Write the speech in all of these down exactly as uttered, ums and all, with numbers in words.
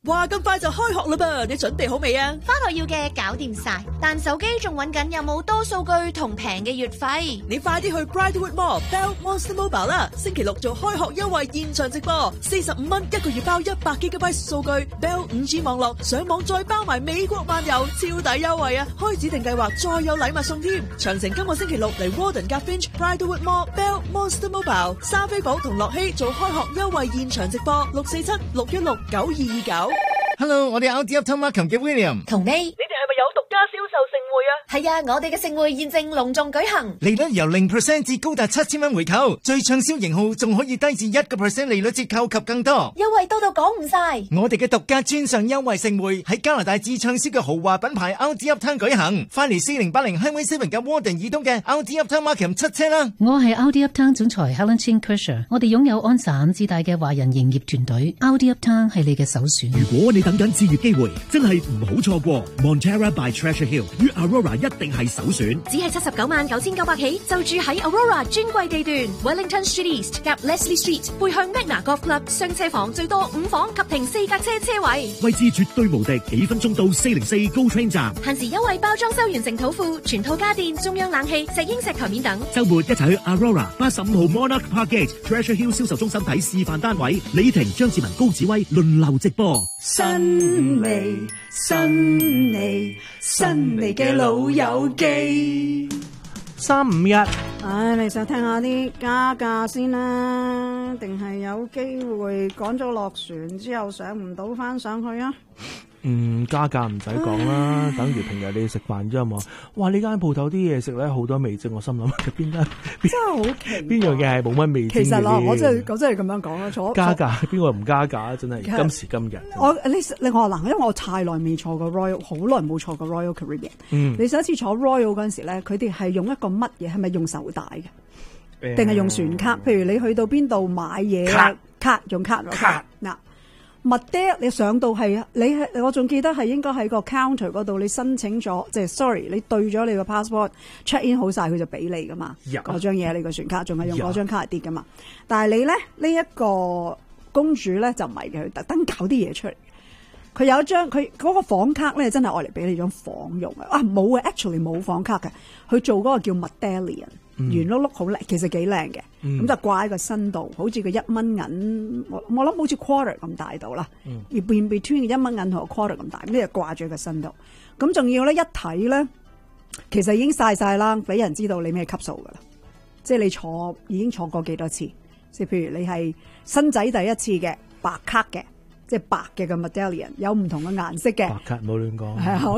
哇，咁快就開學啦噃，你準備好未啊？ 返學要嘅搞掂晒，但手機仲揾緊有冇多數據同平嘅月費。 你快啲去 Brightwood Mall Bell Monster Mobile 啦！星期六做開學優惠現場直播，四十五蚊一個月包一百 G B 數據 ，Bell 五 G 網絡上網再包埋美國漫遊，超抵優惠啊！開指定計劃再有禮物送添。詳情今個星期六嚟 Warden 夾 Finch Brightwood Mall Bell Monster Mobile， 莎菲寶同樂希做開學優惠現場直播，六四七六一六九二二九。 Hello， 我哋 Audi Uptown Markham 嘅 William 同你， 你哋係咪有獨家銷售盛會啊？ 係啊，我哋嘅盛會現正隆重舉行， 利率由零 percent 至高達七千蚊回購，最暢銷型號仲可以低至一個 percent 利率折扣及更多， 優惠多到講唔晒。 我哋嘅獨家專上優惠盛會喺加拿大至暢銷嘅豪華品牌 Audi Uptown 舉行，翻嚟四零八零 Highway Seven 嘅 Warden 以東嘅 Audi Uptown Markham 出車啦！ 我係 Audi Uptown 總裁 Helen Chin Kersher， 我哋擁有安省至大嘅華人營業團隊 ，Audi Uptown 係你嘅首選。 如果你等緊置業機會，真係唔好錯過 Montera by Treasure Hill 於 Aurora 一定係首選。 只係七十九萬九千九百起，就住喺 Aurora 專櫃地段 Wellington Street East 夾 Leslie Street， 背向 Magna Golf Club， 雙車房最多五房及停四架車車位， 位置絕對無敵，幾分鐘到四零四 GO Train 站。 限時優惠包裝修完成土庫，全套家電、中央冷氣、石英石台面等。 週末一齊去 Aurora 八十五號 Monarch Park Gate Treasure Hill 銷售中心睇示範單位，李婷、張志文、高子威輪流直播。 新味新味新味嘅老友記， 三五一。 唉，你想聽下啲加價先啦，定係有機會趕咗落船之後上唔到翻上去啊？ 嗯，加價唔使講啦，等於平日你食飯啫嘛。哇！呢間鋪頭啲嘢食咧好多味精，我心諗邊間真係好奇， 邊樣嘢係冇乜味精嘅？ 其實咯，我真係我真係咁樣講啦，坐加價邊個唔加價？真係今時今日。 我你你我話嗱，因為我太耐未坐過 Royal， 好耐冇坐過 Royal Caribbean。嗯，你上一次坐 Royal 嗰陣時咧，佢哋係用一個乜嘢？係咪用手帶嘅？定係用船卡？譬如你去到邊度買嘢啊，卡用卡卡嗱。麥爹，你上到係你係，我仲記得係應該喺個 counter 嗰度，你申請咗，即係 sorry，你對咗你個 passport check in 好晒，佢就俾你噶嘛。嗰張嘢你個船卡仲係用嗰張卡嚟跌噶嘛。但係你咧呢一個公主咧就唔係嘅，佢特登搞啲嘢出嚟。佢有一張佢嗰個房卡咧，真係愛嚟俾你張房用嘅。啊冇啊 ，actually 冇房卡嘅，佢做嗰個叫 Medallion。圓碌碌好靚，其實幾靚嘅，咁、嗯、就掛喺個身度，好似個一蚊銀，我我諗好似 quarter 咁大度啦，而 in between 一蚊銀同個 quarter 咁大，咁就掛住喺個身度。咁仲要咧一睇咧，其實已經晒晒啦，俾人知道你咩級數噶啦，即係你坐已經坐過幾多次，即係譬如你係新仔第一次嘅白卡嘅。即係白嘅個 medallion 有唔同嘅顏色嘅， 白卡唔好亂講。 係啊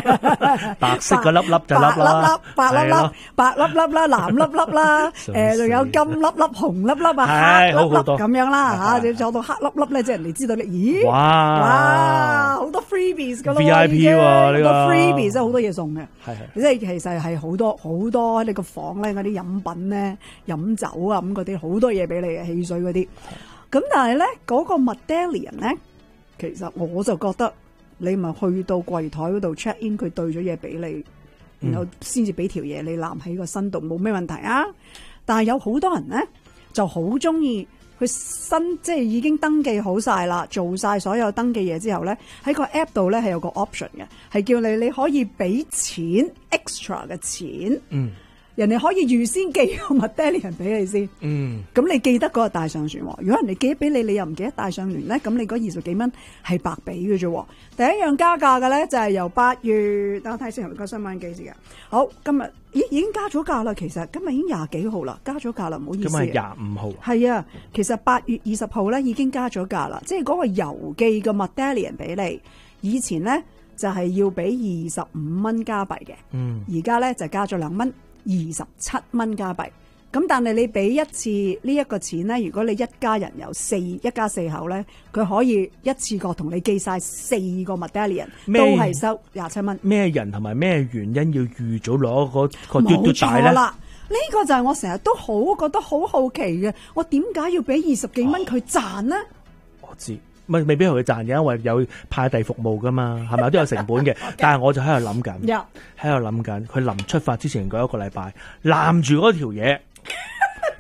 ，OK， 白色嗰粒粒就粒啦， 白粒粒、白粒粒啦、藍粒粒啦，誒仲有金粒粒、紅粒粒啊、黑粒粒咁樣啦嚇，你坐到黑粒粒咧，即係人哋知道你，咦？哇哇，好多 freebies 噶咯 ，V I P 喎呢個， 好多 freebies 真係好多嘢送嘅， 係係， 即係其實係好多好多你個房咧嗰啲飲品咧、飲酒啊咁嗰啲好多嘢俾你嘅，汽水嗰啲。咁但係咧嗰個 medallion 咧，其實我就覺得你咪去到櫃台嗰度 check in，佢對咗嘢俾你，然後先至俾條嘢你攬喺個身度，冇咩問題啊。但係有好多人咧就好中意佢新，即係已經登記好晒啦，做晒所有登記嘢之後咧，喺個 app 度咧係有個 option 嘅，係叫你你可以俾錢 extra 嘅錢。嗯。人哋可以預先寄個 medallion 俾你先，嗯，咁你記得嗰個帶上船喎。如果人哋寄俾你，你又唔記得帶上船咧，咁你嗰二十幾蚊係白俾嘅啫。第一樣加價嘅咧就係由八月，等我睇先，係咪個新聞幾時嘅？好，今日咦已經加咗價啦。其實今日已經廿幾號啦，加咗價啦，唔好意思。 今日廿五號。係啊，其實八月二十號咧已經加咗價啦，即係嗰個郵寄嘅 medallion 俾你，以前咧就係要俾二十五蚊加幣嘅，嗯，而家咧就加咗兩蚊。二十七蚊加幣，咁但係你俾一次呢一個錢咧，如果你一家人有四一家四口咧，佢可以一次過同你寄晒四個 medallion，都係收廿七蚊。 咩人同埋咩原因要預早攞嗰個嘟嘟帶咧？ 冇錯啦，呢個就係我成日都好覺得好好奇嘅，我點解要俾二十幾蚊佢賺呢？ 我知。咪未必同佢賺嘅，因為有派遞服務噶嘛，係咪都有成本嘅？ okay. 但係我就喺度諗緊，喺度諗緊，佢臨出發之前嗰一個禮拜攬住嗰條嘢，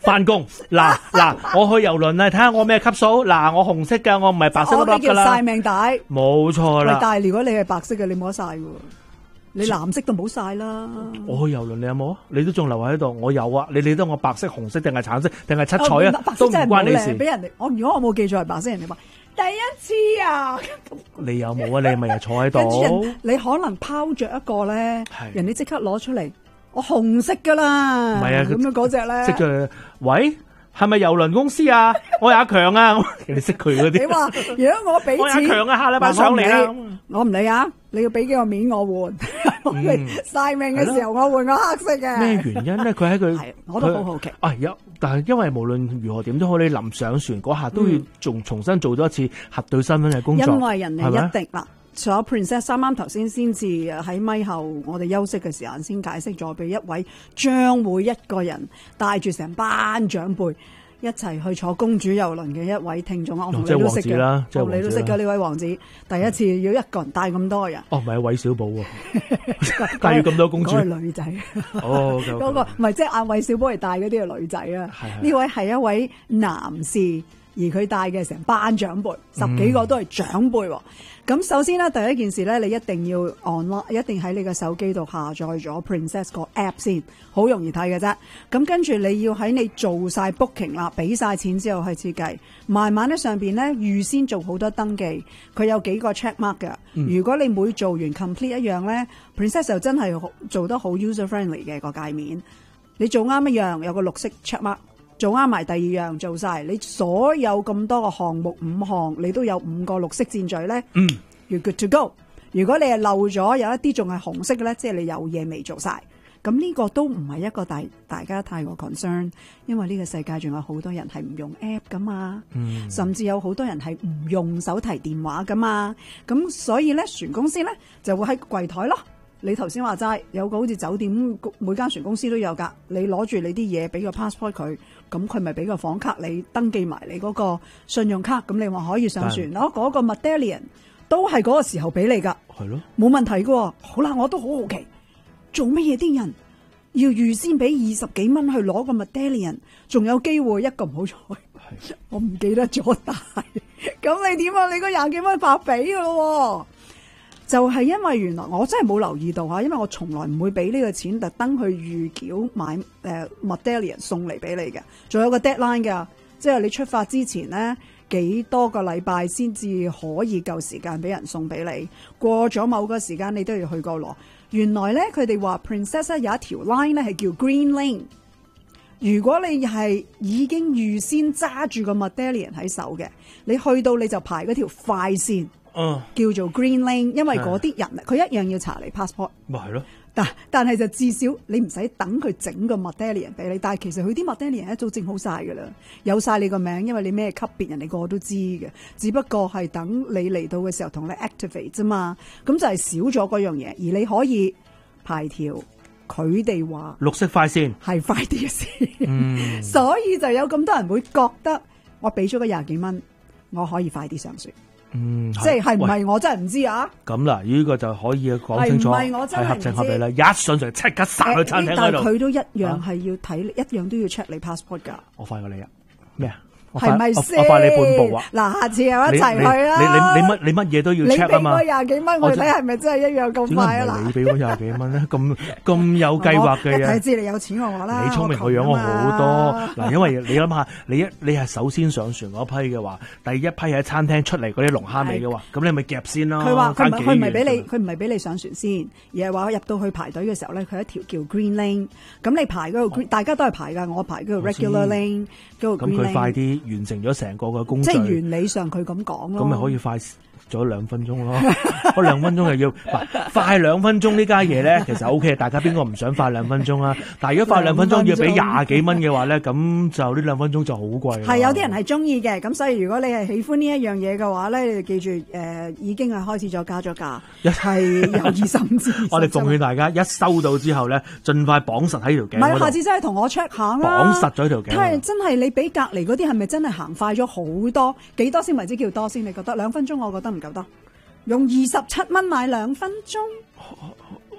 翻工嗱嗱，我去遊輪啊，睇下我咩級數。嗱，我紅色㗎，我唔係白色粒粒㗎啦。 我叫曬命帶， 冇錯啦。 但係如果你係白色嘅，你冇得曬喎。你藍色都冇曬啦。 我去遊輪，你有冇啊？你都仲留喺度，我有啊。你理得我白色、紅色定係橙色定係七彩啊？ 白都唔色真係冇關你事。 俾人哋，我如果我冇記錯係白色，人哋話第一次啊。 你有冇啊？你咪又坐喺跟住度。 人你可能拋着一個咧， 係人哋即刻攞出嚟，我紅色噶啦。 唔係啊， 咁樣嗰只咧。 識咗，喂，係咪郵輪公司啊？我係阿強啊，你識佢嗰啲。 你話如果我俾我係阿錢， 強啊，下禮拜上嚟啦。 我唔理啊，你要俾幾個面我換，我晒命嘅時候我換個黑色嘅。 咩原因咧？佢喺佢， 係我都好好奇。 啊有，但係因為無論如何點都好，你臨上船嗰下都要仲重新做多一次核對身份嘅工作。 因為人哋係咪一定嗱，除咗 Princess 啱啱頭先先至喺咪後，我哋休息嘅時間先解釋咗俾一位將會一個人帶住成班長輩一齊去坐公主郵輪嘅一位聽眾啊，我同你都識嘅啦， 即係王子啦， 你都識嘅呢位王子，第一次要一個人帶咁多人。 哦，唔係韋小寶喎，帶住咁多公主。 嗰個女仔。 哦， 嗰個唔係即係阿韋小寶嚟帶嗰啲係女仔啊。呢位係一位男士。而佢帶嘅成班長輩，十幾個都係長輩喎。咁、嗯、首先咧，第一件事咧，你一定要 online，一定喺你嘅手機度下載咗 Princess 個 app 先，好容易睇嘅啫。咁跟住你要喺你做晒 booking 啦，俾晒錢之後去設計，慢慢咧上邊咧預先做好多登記，佢有幾個 check mark 嘅。嗯、如果你每做完 complete 一樣咧 ，Princess 就真係做得好 user friendly 嘅個界面。你做啱一樣，有個綠色 check mark。做啱埋第二樣做晒，你所有咁多個項目五項，你都有五個綠色箭嘴咧。嗯，you're good to go。如果你係漏咗有一啲仲係紅色嘅咧，即係你有嘢未做晒。咁呢個都唔係一個大大家太過 concern，因為呢個世界仲有好多人係唔用 app 噶嘛，嗯、甚至有好多人係唔用手提電話噶嘛。咁所以咧，船公司咧就會喺櫃台咯。你頭先話齋有個好似酒店每間船公司都有㗎，你攞住你啲嘢俾個 passport 佢，咁佢咪俾個房卡你登記埋你嗰個信用卡，咁你話可以上船咯。嗰、嗰個 medallion 都係嗰個時候俾你㗎，係咯，冇問題㗎。好啦，我都好好奇，做乜嘢啲人要預先俾二十幾蚊去攞個 medallion， 仲有機會一個唔好彩，我唔記得咗帶，咁你點啊？你個廿幾蚊白俾㗎咯。就係因為原來我真係冇留意到嚇，因為我從來唔會俾呢個錢特登去預繳買誒、呃、medallion 送嚟俾你嘅，仲有個 deadline 㗎，即係你出發之前咧幾多個禮拜先至可以夠時間俾人送俾你，過咗某個時間你都要去過攞。原來咧佢哋話 Princess 有一條 line 咧係叫 Green Lane， 如果你係已經預先揸住個 medallion 喺手嘅，你去到你就排嗰條快線。嗯，叫做 Green Lane， 因為嗰啲人佢一樣要查你 passport，咪係咯。但但係就至少你唔使等佢整個 medallion 俾你，但係其實佢啲 medallion 一早整好晒噶啦，有晒你個名，因為你咩級別，人哋個個都知嘅，只不過係等你嚟到嘅時候同你 activate 啫嘛，咁就係少咗嗰樣嘢，而你可以排條佢哋話綠色快線係快啲嘅線， 嗯、 所以就有咁多人會覺得我俾咗個廿幾蚊，我可以快啲上船。 嗯， 即係係唔係我真係唔知啊！ 咁啦，呢個就可以講清楚，係合情合理啦。一上船即刻殺去餐廳嗰度， 但係佢都一樣係要睇，一樣都要 check 你 passport 㗎。 我快過你啊！咩啊？ 係咪先？ 我快你半步啊！ 嗱，下次又一齊去啦！ 你你你乜你乜嘢都要 check 啊嘛！ 你俾我廿幾蚊，我睇係咪真係一樣咁快啊？ 嗱，你俾我廿幾蚊咧，咁咁有計劃嘅嘢， 睇知你有錢過我啦！ 你聰明過養我好多嗱，因為你諗下，你一你係首先上船嗰批嘅話，第一批喺餐廳出嚟嗰啲龍蝦尾嘅話，咁你咪夾先咯。 佢話佢唔係佢唔係俾你，佢唔係俾你上船先，而係話入到去排隊嘅時候咧，佢一條叫 Green Lane， 咁你排嗰個 Green，大家都係排㗎，我排嗰個 Regular Lane，嗰個 Green Lane。咁佢快啲完成咗成個嘅工序，即係原理上佢咁講咯，咁咪可以快咗兩分鐘咯。嗰兩分鐘又要快兩分鐘呢家嘢咧，其實 O K， 大家邊個唔想快兩分鐘啊？但係如果快兩分鐘要俾廿幾蚊嘅話咧，咁就呢兩分鐘就好貴。係有啲人係中意嘅，咁所以如果你係喜歡呢一樣嘢嘅話咧，你記住誒、呃，已經係開始咗加咗價，係由二十五至。我哋奉勸大家一收到之後咧，盡快綁實喺條頸。唔係，下次真係同我 check 下啦。綁實咗條頸。係真係你比隔離嗰啲係咪真係行快咗好多？幾多先為之叫多先？你覺得兩分鐘？我覺得唔夠多。用二十七蚊買兩分鐘，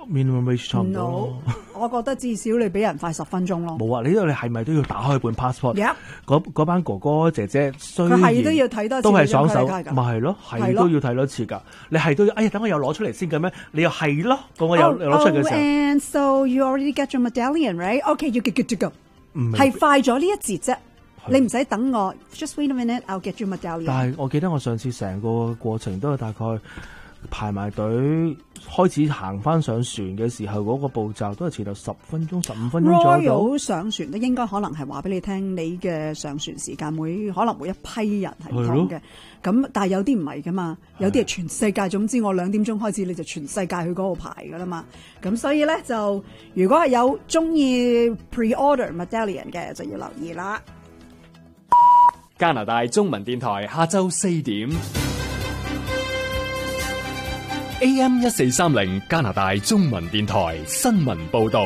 minimum wage 差唔多咯。 我覺得至少你比人快十分鐘咯。 冇啊！你呢度你係咪都要打開本 passport？ Yep 嗰嗰班哥哥姐姐雖然佢係都要睇多次， 都係爽手， 咪咪係咯，係都要睇多次㗎。你係都要，哎呀，等我又攞出嚟先嘅咩？你又係咯，咁我又攞出嚟嘅時候。 Oh, and so you already get your medallion, right? Okay, you get good to go。係快咗呢一節啫，你唔使等我。Just wait a minute, I'll get your medallion。 但係我記得我上次成個過程都係大概排埋隊開始行翻上船嘅時候，嗰個步驟都係遲到十分鐘、十五分鐘左右。 Royal 上船咧，應該可能係話俾你聽，你嘅上船時間每可能每一批人係唔同嘅。咁但係有啲唔係噶嘛，有啲係全世界。總之我兩點鐘開始，你就全世界去嗰度排噶啦嘛。咁所以咧就如果係有中意 pre-order medallion 嘅，就要留意啦。 加拿大中文電台下晝四點。A M 一四三零加拿大中文電台新聞報道。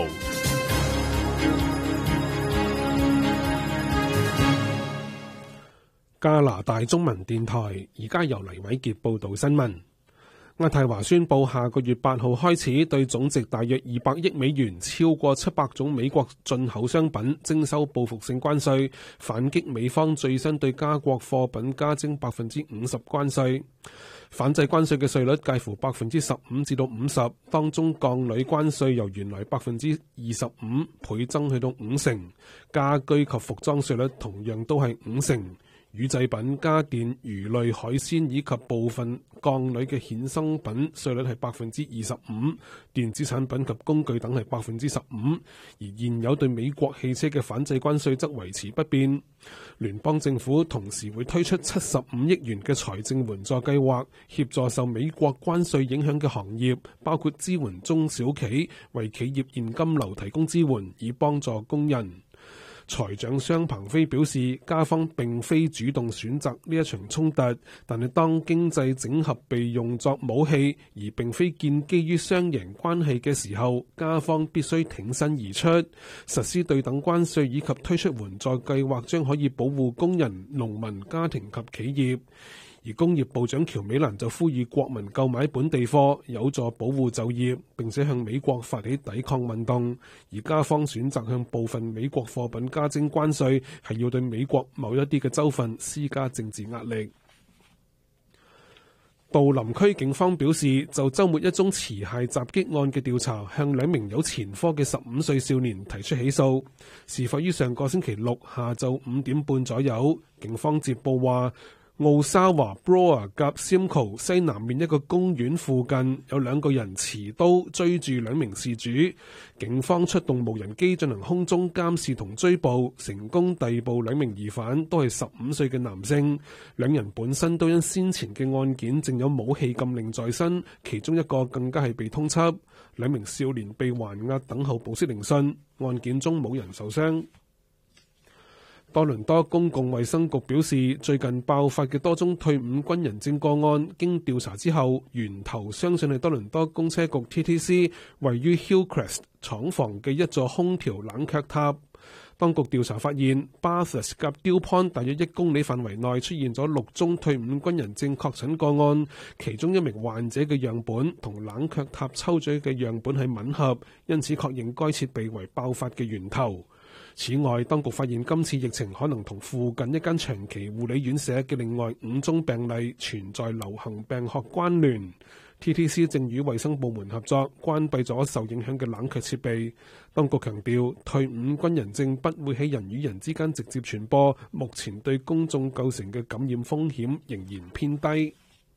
加拿大中文電台而家由黎偉傑報道新聞。渥太華宣布下個月八號開始對總值大約二百億美元、超過七百種美國進口商品徵收報復性關稅，反擊美方最新對加國貨品加徵百分之五十關稅。反制關稅嘅稅率介乎百分之十五至到五十，當中鋼鋁關稅由原來百分之二十五倍增去到五成，家居及服裝稅率同樣都係五成。乳製品、家電、魚類、海鮮以及部分鋼鋁嘅衍生品稅率係百分之二十五，電子產品及工具等係百分之十五，而現有對美國汽車嘅反制關稅則維持不變。聯邦政府同時會推出七十五億元嘅財政援助計劃，協助受美國關稅影響嘅行業，包括支援中小企，為企業現金流提供支援，以幫助工人。財長商鵬飛表示，加方並非主動選擇呢一場衝突，但係當經濟整合被用作武器，而並非建基於雙贏關係嘅時候，加方必須挺身而出，實施對等關稅以及推出援助計劃，將可以保護工人、農民、家庭及企業。而工業部長喬美蘭就呼籲國民購買本地貨，有助保護就業，並且向美國發起抵抗運動。而加方選擇向部分美國貨品加徵關稅，係要對美國某一啲嘅州份施加政治壓力。杜林區警方表示，就週末一宗持械襲擊案嘅調查，向兩名有前科嘅十五歲少年提出起訴。事發於上個星期六下晝五點半左右，警方接報話，奧沙華 Bloor 及 Simcoe 西南面一個公園附近有兩個人持刀追住兩名事主，警方出動無人機進行空中監視同追捕，成功逮捕兩名疑犯，都係十五歲嘅男性。兩人本身都因先前嘅案件正有武器禁令在身，其中一個更加係被通緝。兩名少年被還押等候保釋聆訊，案件中冇人受傷。多倫多公共衛生局表示，最近爆發嘅多宗退伍軍人症個案，經調查之後，源頭相信係多倫多公車局 T T C 位於 Hillcrest 廠房嘅一座空調冷卻塔。當局調查發現 Bathurst 及 Dew Point 大約一公里範圍內出現咗六宗退伍軍人症確診個案，其中一名患者嘅樣本同冷卻塔抽取嘅樣本係吻合，因此確認該設備為爆發嘅源頭。此外，當局發現今次疫情可能同附近一間長期護理院舍嘅另外五宗病例存在流行病學關聯。T T C 正與衛生部門合作，關閉咗受影響嘅冷卻設備。當局強調，退伍軍人症不會喺人與人之間直接傳播，目前對公眾構成嘅感染風險仍然偏低。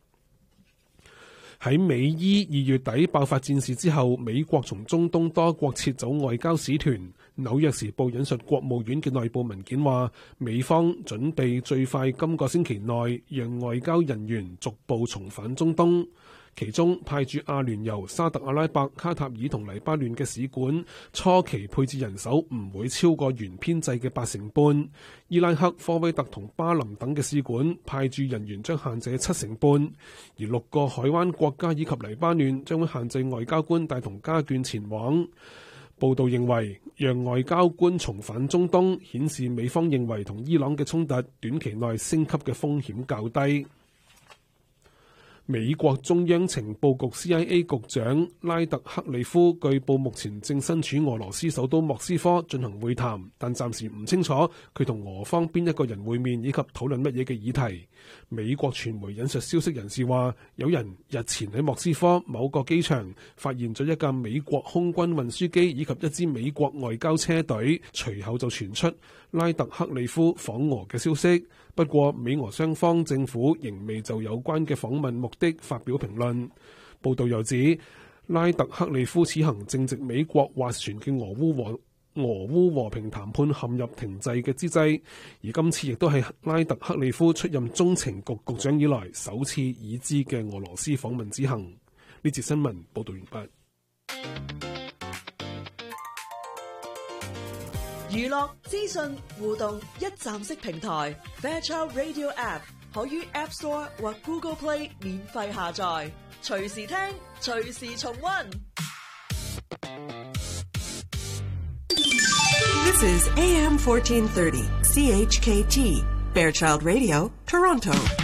喺美伊二月底爆發戰事之後，美國從中東多國撤走外交使團。紐約時報引述國務院嘅內部文件話，美方準備最快今個星期內讓外交人員逐步重返中東。其中派駐阿聯酋、沙特阿拉伯、卡塔爾同黎巴嫩嘅使館，初期配置人手唔會超過原編制嘅八成半。伊拉克、科威特同巴林等嘅使館派駐人員將限制七成半，而六個海灣國家以及黎巴嫩將會限制外交官帶同家眷前往。報道認為，讓外交官重返中東，顯示美方認為同伊朗嘅衝突短期內升級嘅風險較低。 美國中央情報局 C I A 局長拉特克里夫據報目前正身處俄羅斯首都莫斯科進行會談，但暫時唔清楚佢同俄方邊一個人會面以及討論乜嘢嘅議題。美國傳媒引述消息人士話，有人日前喺莫斯科某個機場發現咗一架美國空軍運輸機以及一支美國外交車隊，隨後就傳出拉特克里夫訪俄嘅消息。不過，美俄雙方政府仍未就有關嘅訪問目的發表評論。報道又指，拉特克里夫此行正值美國斡旋嘅俄烏和俄烏和平談判陷入停滯嘅之際，而今次亦都係拉特克里夫出任中情局局長以來首次已知嘅俄羅斯訪問之行。呢節新聞報道完畢。 娛樂資訊互動一站式平台 Fairchild Radio App 可於 App Store 或 Google Play 免費下載，隨時聽，隨時重溫。 This is A M fourteen thirty C H K T Fairchild Radio, Toronto.